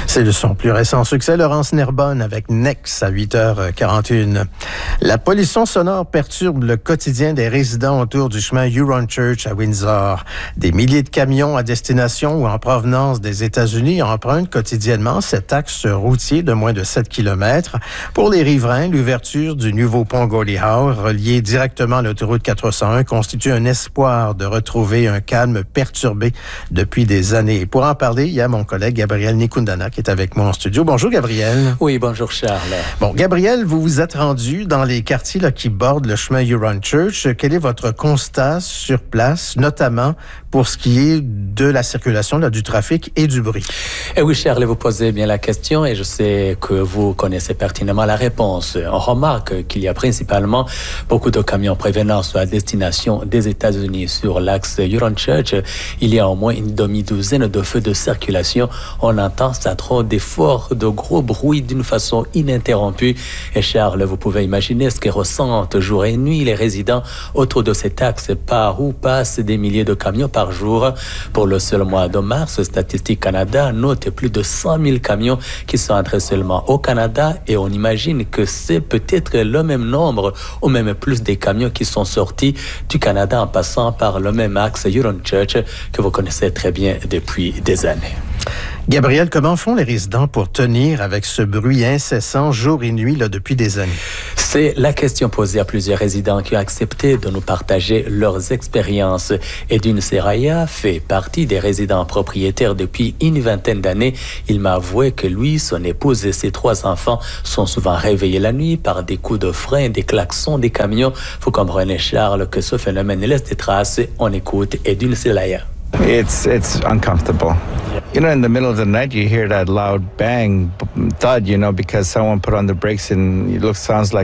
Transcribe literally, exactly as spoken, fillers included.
C'est le son plus récent succès, Laurence Nerbonne avec Nex à huit heures quarante-et-une. La pollution sonore perturbe le quotidien des résidents autour du chemin Huron Church à Windsor. Des milliers de camions à destination ou en provenance des États-Unis empruntent quotidiennement cet axe routier de moins de sept kilomètres. Pour les riverains, l'ouverture du nouveau pont Gordie Howe, relié directement à l'autoroute quatre cent un, constitue un espoir de retrouver un calme perturbé depuis des années. Pour en parler, il y a mon collègue Gabriel Nikundana qui est avec moi en studio. Bonjour Gabriel. Oui, bonjour Charles. Bon, Gabriel, vous vous êtes rendu dans les quartiers là, qui bordent le chemin Huron Church. Quel est votre constat sur place, notamment pour ce qui est de la circulation, là, du trafic et du bruit? Eh oui, Charles, vous posez bien la question et je sais que vous connaissez pertinemment la réponse. On remarque qu'il y a principalement beaucoup de camions prévenant à destination des États-Unis sur l'axe Huron Church. Il y a au moins une demi-douzaine de feux de circulation. On entend ça trop d'efforts, de gros bruits d'une façon ininterrompue. Et Charles, vous pouvez imaginer ce que ressentent jour et nuit les résidents autour de cet axe par où passent des milliers de camions par jour. Pour le seul mois de mars, Statistique Canada note plus de cent mille camions qui sont entrés seulement au Canada et on imagine que c'est peut-être le même nombre ou même plus des camions qui sont sortis du Canada en passant par le même axe Huron Church que vous connaissez très bien depuis des années. Gabriel, comment font les résidents pour tenir avec ce bruit incessant jour et nuit là, depuis des années? C'est la question posée à plusieurs résidents qui ont accepté de nous partager leurs expériences. Edwin Seraya fait partie des résidents propriétaires depuis une vingtaine d'années. Il m'a avoué que lui, son épouse et ses trois enfants sont souvent réveillés la nuit par des coups de frein, des klaxons, des camions. Vous comprenez, Charles, que ce phénomène laisse des traces. On écoute Edwin Seraya. It's it's uncomfortable. You know, in the middle of the night, you hear that loud bang, thud, you know, because someone put on the brakes and it looks, sounds like